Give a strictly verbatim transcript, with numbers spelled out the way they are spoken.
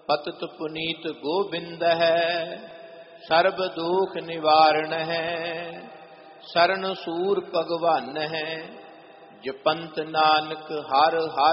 पतित पुनीत गोबिंद है, सर्ब दुख निवारण है, शरण सूर भगवान है, जपंत नानक हर हर